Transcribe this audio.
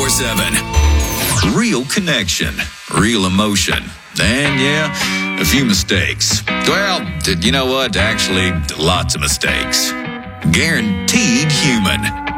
24/7. Real connection, real emotion, and yeah, a few mistakes. Well, you know what? Actually, lots of mistakes. Guaranteed human.